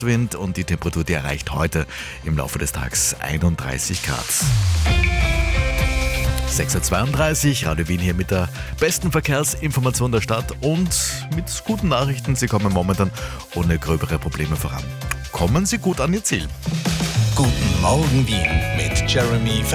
Wind und die Temperatur, die erreicht heute im Laufe des Tages 31 Grad. 6.32 Uhr, Radio Wien hier mit der besten Verkehrsinformation der Stadt und mit guten Nachrichten. Sie kommen momentan ohne gröbere Probleme voran. Kommen Sie gut an Ihr Ziel. Guten Morgen Wien mit Jeremy